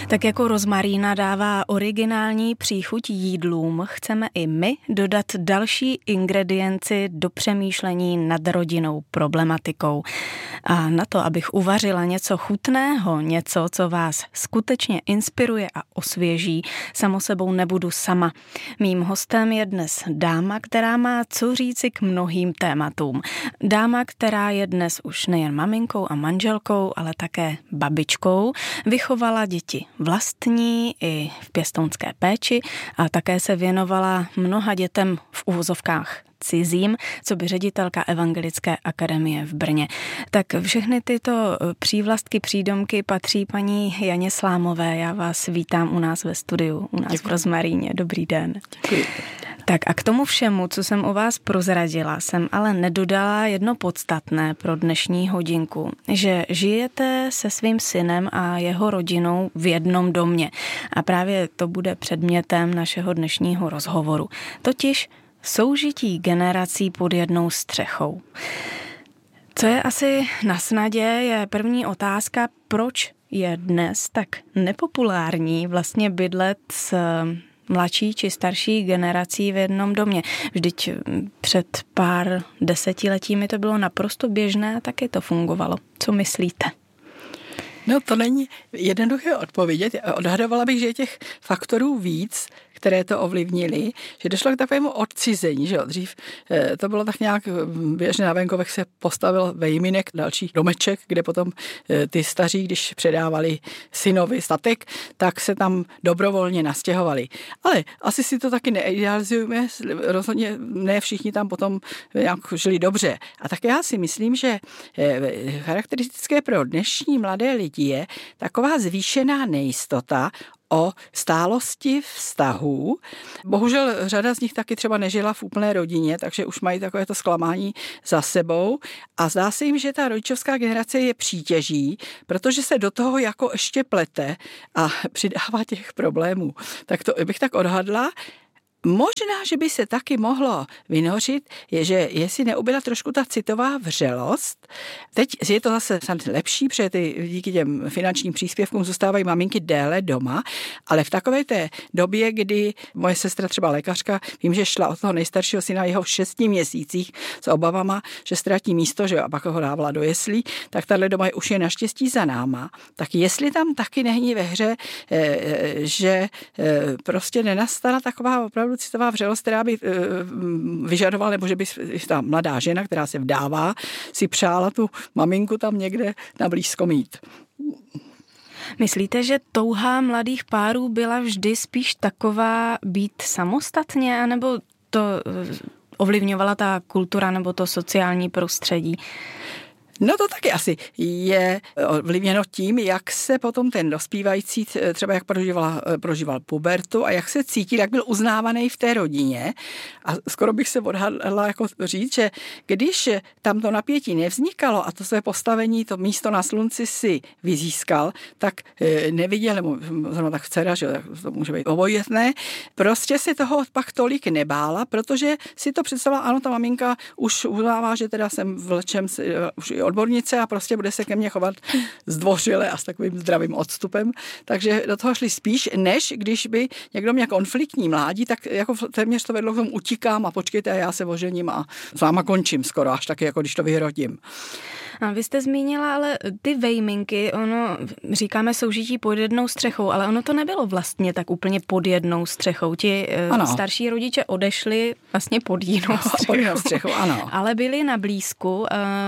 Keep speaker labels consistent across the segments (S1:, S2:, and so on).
S1: Tak jako rozmarína dává originální příchuť jídlům, chceme i my dodat další ingredienci do přemýšlení nad rodinnou problematikou. A na to, abych uvařila něco chutného, něco, co vás skutečně inspiruje a osvěží, samo sebou nebudu sama. Mým hostem je dnes dáma, která má co říci k mnohým tématům. Dáma, která je dnes už nejen maminkou a manželkou, ale také babičkou, vychovala děti vlastní i v pěstounské péči a také se věnovala mnoha dětem v uvozovkách cizím, co by ředitelka Evangelické akademie v Brně. Tak všechny tyto přívlastky, přídomky patří paní Janě Slámové. Já vás vítám u nás ve studiu, u nás v Rozmaríně. Dobrý den.
S2: Děkuji.
S1: Tak a k tomu všemu, co jsem o vás prozradila, jsem ale nedodala jedno podstatné pro dnešní hodinku, že žijete se svým synem a jeho rodinou v jednom domě. A právě to bude předmětem našeho dnešního rozhovoru. Totiž soužití generací pod jednou střechou. Co je asi na snadě, je první otázka, proč je dnes tak nepopulární vlastně bydlet s mladší či starší generací v jednom domě. Vždyť před pár desetiletími to bylo naprosto běžné a taky to fungovalo. Co myslíte?
S2: No to není jednoduché odpovědět. Odhadovala bych, že je těch faktorů víc, které to ovlivnily, že došlo k takovému odcizení, že jo, dřív to bylo tak nějak běžně na venkovech se postavil vejminek, další domeček, kde potom ty staří, když předávali synovi statek, tak se tam dobrovolně nastěhovali. Ale asi si to taky neidealizujeme, rozhodně ne všichni tam potom nějak žili dobře. A tak já si myslím, že charakteristické pro dnešní mladé lidi je taková zvýšená nejistota o stálosti vztahů. Bohužel řada z nich taky třeba nežila v úplné rodině, takže už mají takovéto zklamání za sebou a zdá se jim, že ta rodičovská generace je přítěží, protože se do toho jako ještě plete a přidává těch problémů. Tak to bych tak odhadla. Možná, že by se taky mohlo vynořit, je, že jestli neubyla trošku ta citová vřelost. Teď je to zase lepší, protože díky těm finančním příspěvkům zůstávají maminky déle doma, ale v takové té době, kdy moje sestra třeba lékařka, vím, že šla od toho nejstaršího syna jeho v 6 měsících s obavama, že ztratí místo, že a pak ho dávala do jeslí, tak tahle doba už je naštěstí za náma. Tak jestli tam taky není ve hře, že prostě nenastala taková opravdu citová vřelost, která by vyžadovala, nebo že by ta mladá žena, která se vdává, si přála tu maminku tam někde na blízko mít.
S1: Myslíte, že touha mladých párů byla vždy spíš taková být samostatně, anebo to ovlivňovala ta kultura nebo to sociální prostředí?
S2: No to taky asi je ovlivněno tím, jak se potom ten dospívající, třeba jak prožíval pubertu a jak se cítil, jak byl uznávaný v té rodině. A skoro bych se odhadla jako říct, že když tam to napětí nevznikalo a to své postavení, to místo na slunci si vyzískal, tak neviděl, nebo zrovna tak dcera, že to může být obojetné, prostě se toho pak tolik nebála, protože si to představila, ano, ta maminka už uznává, že teda jsem vlečem už odbornice a prostě bude se ke mně chovat zdvořile a s takovým zdravým odstupem. Takže do toho šli spíš, než když by někdo měl konfliktní mládí, tak jako téměř to vedlo k tomu utíkám a počkejte, já se ožením a s váma končím skoro, až taky jako když to vyhrodím.
S1: A vy jste zmínila ale ty vejminky, ono říkáme soužití pod jednou střechou, ale ono to nebylo vlastně tak úplně pod jednou střechou. Ti starší rodiče odešli vlastně pod jinou střechou.
S2: Pod jinou střechou, ano.
S1: Ale byli na blízku.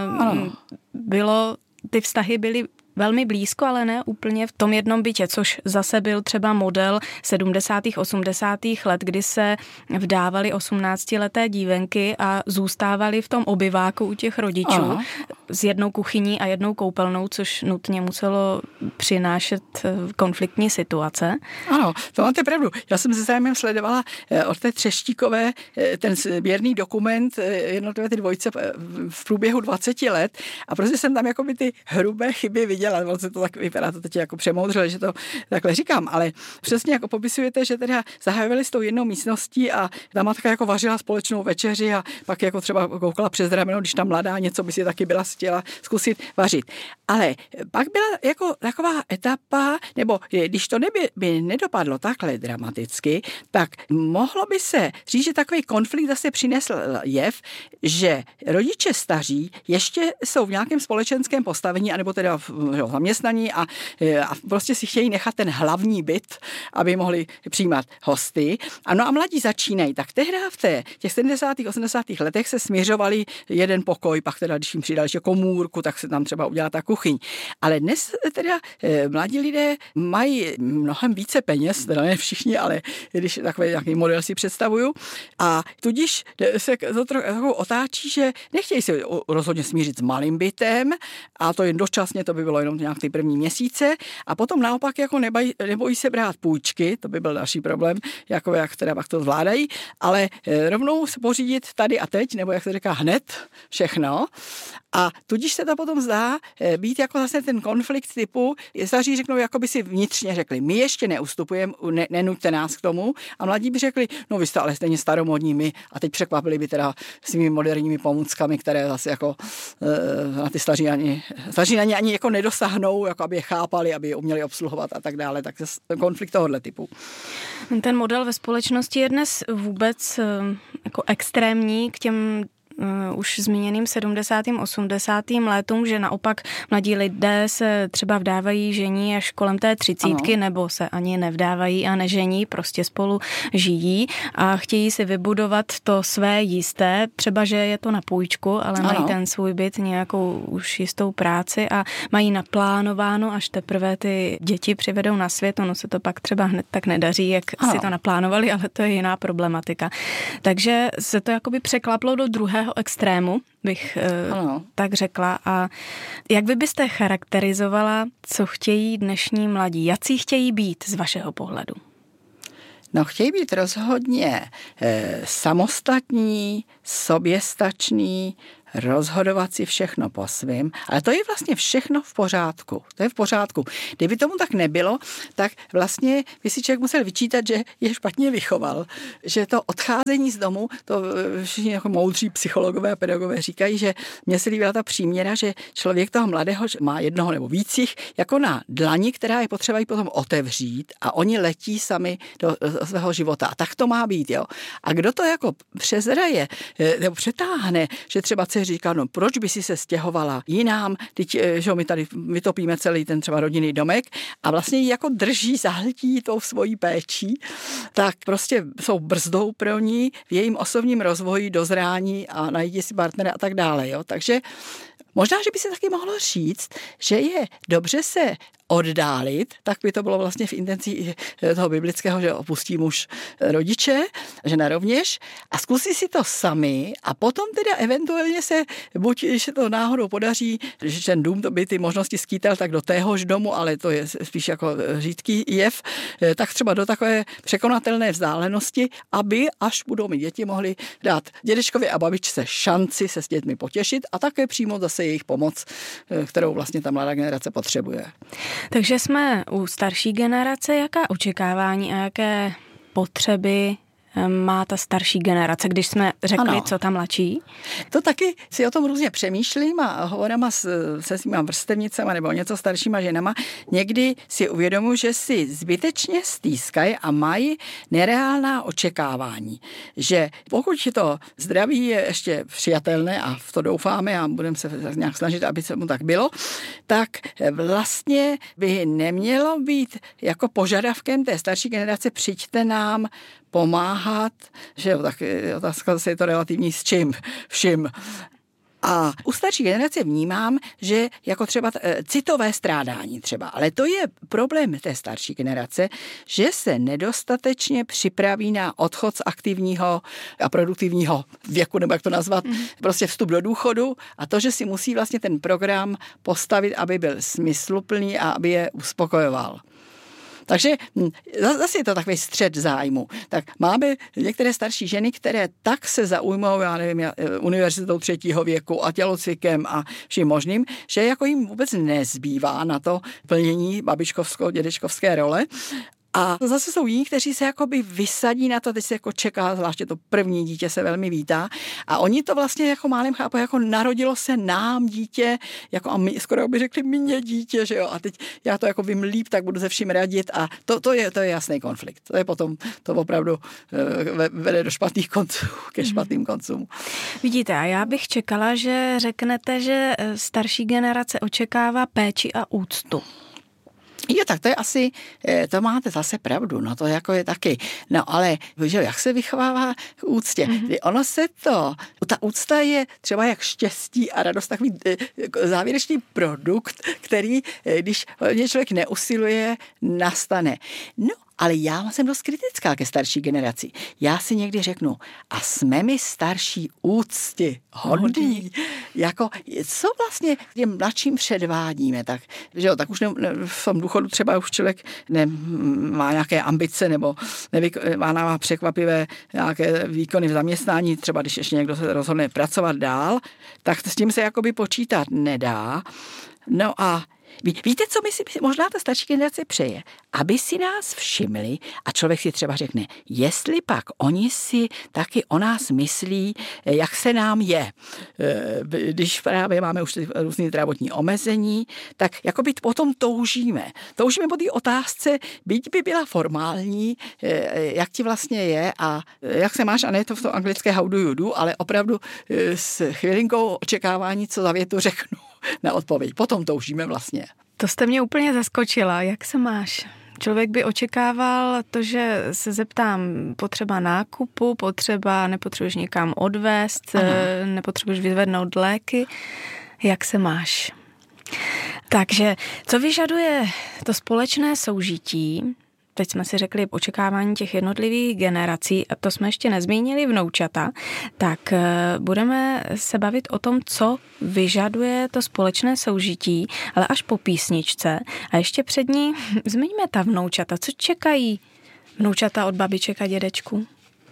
S1: Ty vztahy byly velmi blízko, ale ne úplně v tom jednom bytě, což zase byl třeba model 70. 80. let, kdy se vdávaly 18leté dívenky a zůstávaly v tom obyváku u těch rodičů s jednou kuchyní a jednou koupelnou, což nutně muselo přinášet konfliktní situace.
S2: Ano, to máte pravdu. Já jsem se zájmem sledovala od té Třeštíkové ten sběrný dokument jednotlivé ty dvojice v průběhu 20 let a prostě jsem tam jakoby ty hrubé chyby viděla nevěděl, ale se to tak vypadá, to teď jako přemoudřil, že to takhle říkám, ale přesně jako popisujete, že teda zahajovali s tou jednou místností a ta matka jako vařila společnou večeři a pak jako třeba koukala přes rameno, když tam mladá něco by si taky byla chtěla zkusit vařit. Ale pak byla jako taková etapa, nebo když to by nedopadlo takhle dramaticky, tak mohlo by se říct, že takový konflikt zase přinesl jev, že rodiče staří ještě jsou v nějakém společenském postavení, anebo teda v zaměstnaní a prostě si chtějí nechat ten hlavní byt, aby mohli přijímat hosty. Ano a mladí začínají. Tak tehdy v těch 70. 80. letech se směřovali jeden pokoj, pak teda, když jim přidali ještě komůrku, tak se tam třeba udělá ta kuchyň. Ale dnes teda mladí lidé mají mnohem více peněz, teda ne všichni, ale když takový nějaký model si představuju. A tudíž se to trochu otáčí, že nechtějí se rozhodně smířit s malým bytem a to jen dočasně, to by bylo jenom nějak ty první měsíce a potom naopak jako nebojí se brát půjčky, to by byl další problém, jako jak teda pak to zvládají, ale rovnou se pořídit tady a teď, nebo jak se říká hned všechno. A tudíž se to potom zdá být jako zase ten konflikt typu, staří řeknou, jako by si vnitřně řekli, my ještě neustupujeme, nenuďte nás k tomu a mladí by řekli, no vy jste ale stejně staromodní my a teď překvapili by teda svými moderními pomůckami, které zase jako na ty staří na ně ani jako nedosáhnou, jako aby je chápali, aby je uměli obsluhovat a tak dále, tak konflikt tohohle typu.
S1: Ten model ve společnosti je dnes vůbec jako extrémní k těm už zmíněným 70. 80. letům, že naopak mladí lidé se třeba vdávají, žení až kolem té 30, nebo se ani nevdávají a nežení, prostě spolu žijí a chtějí si vybudovat to své jisté, třeba, že je to na půjčku, ale mají ten svůj byt, nějakou už jistou práci a mají naplánováno, až teprve ty děti přivedou na svět, ono se to pak třeba hned tak nedaří, jak si to naplánovali, ale to je jiná problematika. Takže se to jakoby překlaplo do druhého extrému, bych tak řekla. A jak vy byste charakterizovala, co chtějí dnešní mladí? Jací chtějí být z vašeho pohledu?
S2: No, chtějí být rozhodně samostatní, soběstační, rozhodovat si všechno po svým, ale to je vlastně všechno v pořádku. To je v pořádku. Kdyby tomu tak nebylo, tak vlastně by si člověk musel vyčítat, že je špatně vychoval. Že to odcházení z domu, to všichni jako moudří psychologové a pedagogové říkají, že mně se líbila ta příměra, že člověk toho mladého má jednoho nebo vících jako na dlani, která je potřeba jí potom otevřít a oni letí sami do svého života. A tak to má být, jo. A kdo to jako přezraje nebo přetáhne, že třeba říká, no proč by si se stěhovala jinám, teď, že my tady vytopíme celý ten třeba rodinný domek a vlastně ji jako drží, zahltí tou svojí péčí, tak prostě jsou brzdou pro ní v jejím osobním rozvoji, dozrání a najít si partnera a tak dále, jo. Takže možná, že by se taky mohlo říct, že je dobře se oddálit, tak by to bylo vlastně v intenci toho biblického, že opustí muž rodiče, žena rovněž a zkusí si to sami a potom teda eventuálně se, buď když se to náhodou podaří, že ten dům to by ty možnosti skýtal, tak do téhož domu, ale to je spíš jako řídký jev, tak třeba do takové překonatelné vzdálenosti, aby až budou mít děti, mohli dát dědečkovi a babičce šanci se s dětmi potěšit a také přijmout zase jejich pomoc, kterou vlastně ta mladá generace potřebuje.
S1: Takže jsme u starší generace. Jaká očekávání a jaké potřeby má ta starší generace, když jsme řekli, co tam mladší?
S2: To taky si o tom různě přemýšlím a hovorama se svýma vrstevnicama nebo něco staršíma ženama. Někdy si uvědomuji, že si zbytečně stýskají a mají nereálná očekávání. Že pokud to zdraví je ještě přijatelné a v to doufáme a budeme se nějak snažit, aby se mu tak bylo, tak vlastně by nemělo být jako požadavkem té starší generace přijďte nám pomáhat, že jo, tak otázka zase je to relativní s čím, vším. A u starší generace vnímám, že jako třeba citové strádání třeba, ale to je problém té starší generace, že se nedostatečně připraví na odchod z aktivního a produktivního věku, nebo jak to nazvat, prostě vstup do důchodu a to, že si musí vlastně ten program postavit, aby byl smysluplný a aby je uspokojoval. Takže zase je to takový střed zájmu. Tak máme některé starší ženy, které tak se zaujmou, já nevím, univerzitou 3. věku a tělocvikem a vším možným, že jako jim vůbec nezbývá na to plnění babičkovsko-dědečkovské role. A zase jsou jiní, kteří se jakoby vysadí na to, teď se jako čeká, zvláště to první dítě se velmi vítá. A oni to vlastně jako málem chápou, jako narodilo se nám dítě, jako a my, skoro by řekli mě dítě, že jo, a teď já to jako vím líp, tak budu se vším radit a to je jasný konflikt. To je potom, to opravdu vede do špatných konců, ke špatným koncům.
S1: Vidíte, a já bych čekala, že řeknete, že starší generace očekává péči a úctu.
S2: Jo, tak to je asi, to máte zase pravdu, no to jako je taky. No ale, že jak se vychovává k úctě? Ono se to, ta úcta je třeba jak štěstí a radost, takový závěrečný produkt, který, když člověk neusiluje, nastane. No, ale já jsem dost kritická ke starší generaci. Já si někdy řeknu, a jsme my starší úcty hodní. Jako, co vlastně těm mladším předvádíme? Tak, že jo, tak už v tom důchodu třeba už člověk má nějaké ambice nebo má překvapivé nějaké výkony v zaměstnání, třeba když ještě někdo se rozhodne pracovat dál, tak s tím se jakoby počítat nedá. No a víte, co my si možná ta starší generace přeje? Aby si nás všimli a člověk si třeba řekne, jestli pak oni si taky o nás myslí, jak se nám je. Když právě máme už různý zdravotní omezení, tak jakoby potom toužíme. Toužíme po té otázce, byť by byla formální, jak ti vlastně je a jak se máš, a ne to v tom anglické how do you do, ale opravdu s chvilinkou očekávání, co za větu řeknu na odpověď. Potom toužíme vlastně.
S1: To jste mě úplně zaskočila. Jak se máš? Člověk by očekával to, že se zeptám potřeba nákupu, nepotřebuješ někam odvést, nepotřebuješ vyzvednout léky. Jak se máš? Takže co vyžaduje to společné soužití? Teď jsme si řekli očekávání těch jednotlivých generací a to jsme ještě nezmínili vnoučata, tak budeme se bavit o tom, co vyžaduje to společné soužití, ale až po písničce. A ještě před ní zmiňme ta vnoučata. Co čekají vnoučata od babiček a dědečků?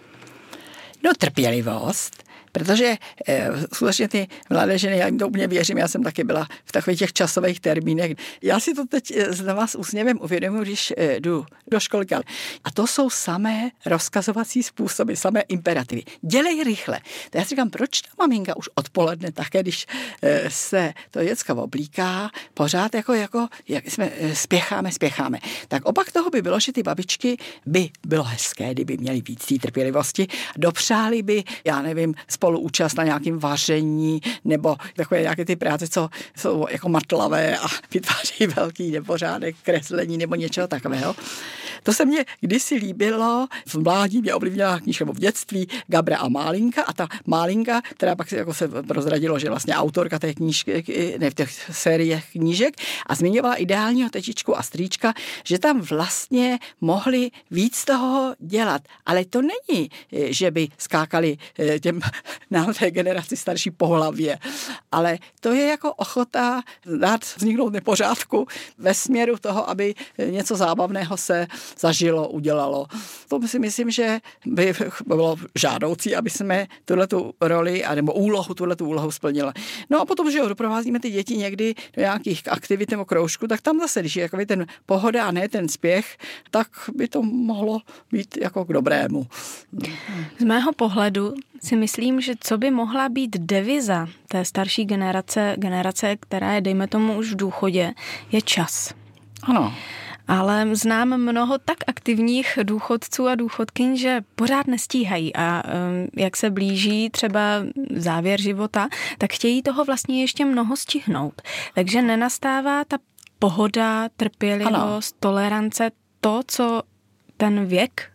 S2: No trpělivost. Protože skutečně ty mladé ženy, já jim to úplně věřím, já jsem taky byla v takových těch časových termínech. Já si to teď znova s úsměvem uvědomuji, když jdu do školky. A to jsou samé rozkazovací způsoby, samé imperativy. Dělej rychle. To já si říkám, proč ta maminka už odpoledne také, když se to děcko oblíká, pořád jak jsme spěcháme. Tak opak toho by bylo, že ty babičky by bylo hezké, kdyby měly víc té trpělivosti, dopřáli by, já nevím, spoluúčast na nějakém vaření nebo takové nějaké ty práce, co jsou jako matlavé a vytváří velký nepořádek, kreslení nebo něčeho takového. To se mně kdysi líbilo, v mládí mě ovlivnila knížka v dětství Gabra a Málinka a ta Málinka, která pak jako se prozradilo, že vlastně autorka té knížky, ne v těch série knížek a zmiňovala ideálního tetičku a strýčka, že tam vlastně mohli víc toho dělat. Ale to není, že by skákali těm nám té generaci starší po hlavě, ale to je jako ochota dát vzniknout nepořádku ve směru toho, aby něco zábavného se zažilo, udělalo. To si myslím, že by bylo žádoucí, aby jsme tuhletu roli nebo tuhletu úlohu splnili. No a potom, že doprovázíme ty děti někdy do nějakých aktivit nebo kroužku, tak tam zase, když je jako ten pohoda a ne ten spěch, tak by to mohlo být jako k dobrému.
S1: Z mého pohledu si myslím, že co by mohla být deviza té starší generace, která je, dejme tomu, už v důchodě, je čas.
S2: Ano.
S1: Ale znám mnoho tak aktivních důchodců a důchodkyň, že pořád nestíhají a jak se blíží třeba závěr života, tak chtějí toho vlastně ještě mnoho stihnout. Takže nenastává ta pohoda, trpělivost, tolerance, to, co ten věk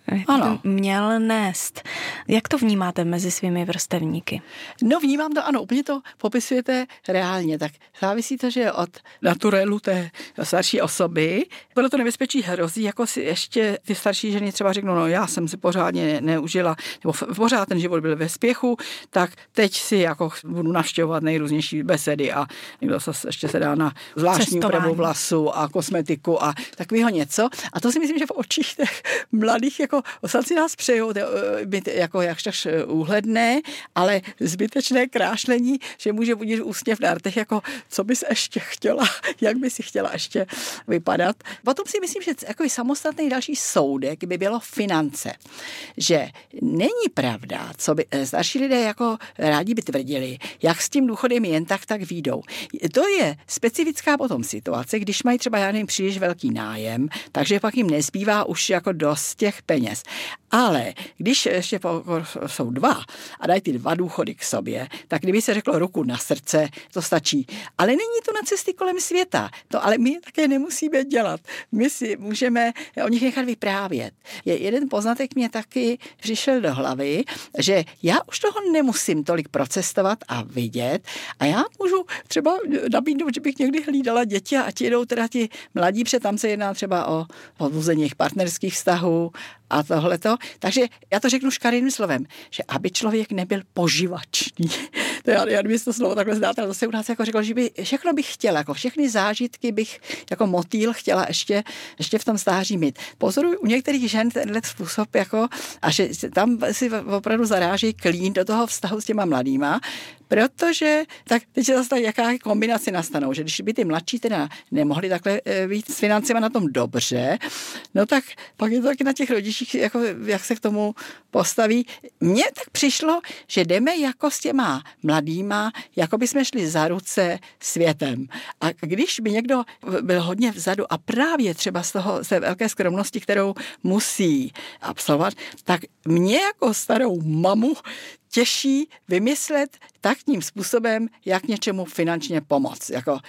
S1: měl nést. Jak to vnímáte mezi svými vrstevníky?
S2: No vnímám to, ano, úplně to popisujete reálně, tak závisí to, že od naturelu té starší osoby, bylo to nebezpečí hrozí, jako si ještě ty starší ženy třeba řeknou, no já jsem si pořádně neužila, nebo pořád ten život byl ve spěchu, tak teď si jako budu navštěvovat nejrůznější besedy a někdo ještě se dá na zvláštní úpravu vlasu a kosmetiku a takového něco. A to si myslím, že v očích těch mladých jako ostatní nás přejou být jako jakž úhledné, ale zbytečné krášlení, že může budit úsměv na rtech, jako co bys ještě chtěla, jak by si chtěla ještě vypadat. Potom si myslím, že jako samostatný další soudek by bylo finance. Že není pravda, co by starší lidé jako rádi by tvrdili, jak s tím důchodem jen tak výjdou. To je specifická potom situace, když mají třeba, já nevím, příliš velký nájem, takže pak jim nezbývá už jako dost těch peněz. Ale když ještě jsou dva a dají ty dva důchody k sobě, tak kdyby se řeklo ruku na srdce, to stačí. Ale není to na cesty kolem světa. To ale my také nemusíme dělat. My si můžeme o nich nechat vyprávět. Jeden poznatek mě taky přišel do hlavy, že já už toho nemusím tolik procestovat a vidět a já můžu třeba nabídnout, že bych někdy hlídala děti a ať jedou teda ti mladí, protože tam se jedná třeba o podvození jejich partnerských vztahů a tohleto. Takže já to řeknu škaredým slovem, že aby člověk nebyl poživačný. To já nevím, to slovo takhle zdáte, ale to se u nás jako řekl, že by všechno bych chtěla, jako všechny zážitky bych jako motýl chtěla ještě v tom stáří mít. Pozoruji u některých žen tenhle způsob, jako, a že tam si opravdu zaráží klín do toho vztahu s těma mladýma, protože tak teď se zase jaká kombinace nastanou, že když by ty mladší teda nemohli takhle být s financema na tom dobře, no tak pak je to taky na těch rodičích, jako jak se k tomu postaví. Mně tak přišlo, že jdeme jako s těma mladýma, jako by jsme šli za ruce světem. A když by někdo byl hodně vzadu a právě třeba z té velké skromnosti, kterou musí absolvovat, tak mě jako starou mamu těší vymyslet taktním způsobem, jak něčemu finančně pomoct.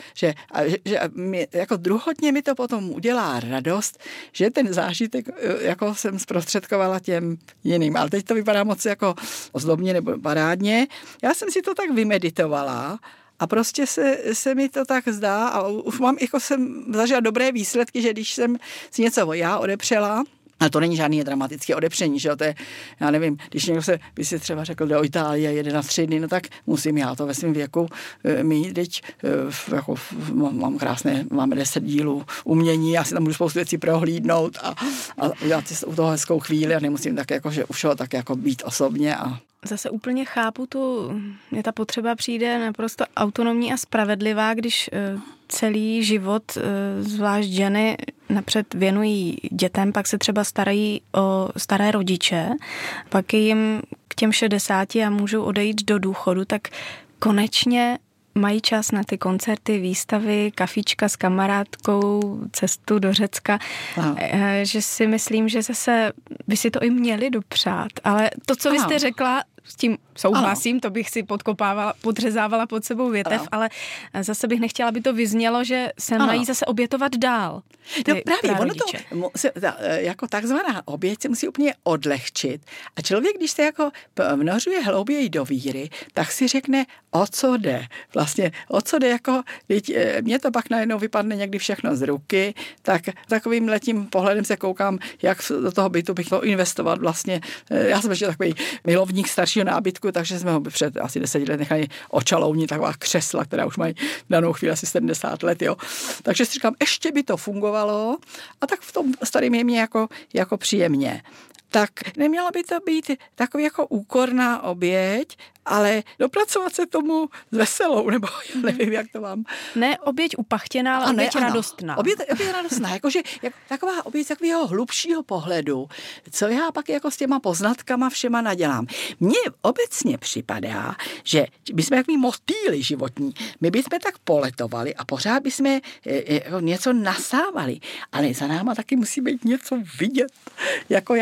S2: Jako druhotně mi to potom udělá radost, že ten zážitek jako jsem zprostředkovala těm jiným. Ale teď to vypadá moc jako ozdobně nebo parádně. Já jsem si to tak vymeditovala a prostě se mi to tak zdá a už jsem zažila dobré výsledky, že když jsem si něco já odepřela, ale to není žádný dramatické odepření, že jo, to je, já nevím, když někdo by si třeba řekl do Itálie jede na 3 dny, no tak musím já to ve svém věku mít, teď jako máme 10 dílů umění, já si tam můžu spoustu věcí prohlídnout a udělat si u toho hezkou chvíli a nemusím tak jako, že už ho tak jako být osobně a
S1: Zase úplně chápu mně ta potřeba přijde naprosto autonomní a spravedlivá, když celý život, zvlášť ženy, napřed věnují dětem, pak se třeba starají o staré rodiče, pak je jim k těm 60 a můžou odejít do důchodu, tak konečně mají čas na ty koncerty, výstavy, kafička s kamarádkou, cestu do Řecka, že si myslím, že zase by si to i měli dopřát. Ale to, co vy jste řekla, s tím souhlasím, to bych si podřezávala pod sebou větev, ale zase bych nechtěla, aby to vyznělo, že se mají zase obětovat dál.
S2: No právě, ono to jako takzvaná oběť se musí úplně odlehčit. A člověk, když se jako vnořuje hlouběji do víry, tak si řekne, o co jde. Vlastně, o co jde, jako, mně to pak najednou vypadne někdy všechno z ruky, tak takovým letím pohledem se koukám, jak do toho bytu bych mohl investovat vlastně. Já jsem ještě takový milovník staršího nábytku, takže jsme ho před asi 10 let nechali očalounit, taková křesla, která už mají v danou chvíli asi 70 let, jo. Takže si říkám, ještě by to fungovalo a tak v tom starém je mě jako příjemně. Tak neměla by to být takový jako úkorná oběť, ale dopracovat se tomu s veselou, nebo já nevím, jak to mám.
S1: Ne oběť upachtěná, ale oběť radostná.
S2: Oběť radostná, jakože taková oběť takového hlubšího pohledu, co já pak jako s těma poznatkama všema nadělám. Mně obecně připadá, že bychom jako motýli životní, my bychom tak poletovali a pořád bychom něco nasávali, ale za náma taky musí být něco vidět, jako jak mi to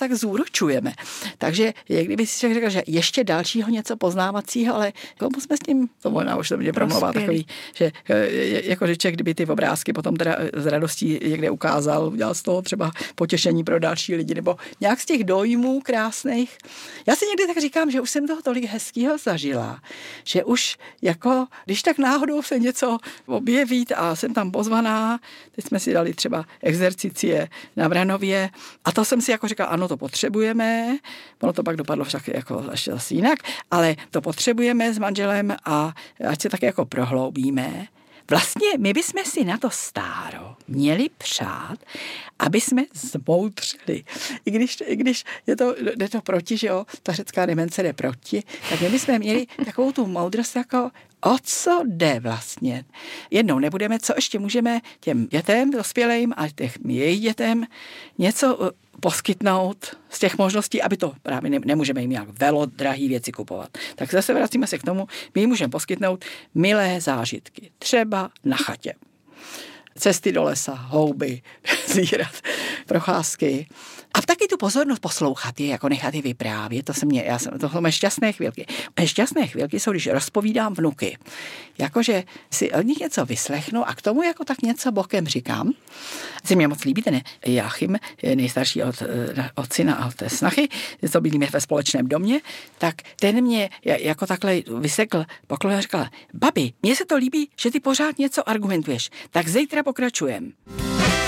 S2: tak zúročujeme. Takže kdyby si řekl, že ještě dalšího něco poznávacího, ale komu jsme s tím, to možná už to mě promlouvá takový, že jako řeče, kdyby ty obrázky potom teda z radostí někde ukázal, udělal z toho třeba potěšení pro další lidi, nebo nějak z těch dojmů krásných. Já si někdy tak říkám, že už jsem toho tolik hezkýho zažila, že už jako, když tak náhodou se něco objeví a jsem tam pozvaná, teď jsme si dali třeba exercicie na Vranově a to jsem si jako říkala, ano, to potřebujeme, ono to pak dopadlo však jako ještě zase jinak, ale to potřebujeme s manželem a ať se také jako prohloubíme. Vlastně my bychom si na to stáro měli přát, aby jsme zmoudřili. I když jde to proti, že jo, ta řecká demence jde proti, tak my bychom měli takovou tu moudrost jako o co jde vlastně. Jednou nebudeme, co ještě můžeme těm dětem, dospělým a jejich dětem něco poskytnout z těch možností, aby to právě nemůžeme jim nějak velodrahý věci kupovat. Tak zase vracíme se k tomu, my jim můžeme poskytnout milé zážitky. Třeba na chatě. Cesty do lesa, houby, zvířat, procházky. A taky tu pozornost poslouchat je, jako nechat je vyprávět. To jsou mé šťastné chvilky. Mé šťastné chvilky jsou, když rozpovídám vnuky. Jakože si od nich něco vyslechnu a k tomu jako tak něco bokem říkám. Se mě moc líbí ten Jáchym, nejstarší od syna a od té snachy, co bydlíme ve společném domě, tak ten mě jako takhle vysekl poklon a říkala, babi, mně se to líbí, že ty pořád něco argumentuješ, tak zítra pokračujem.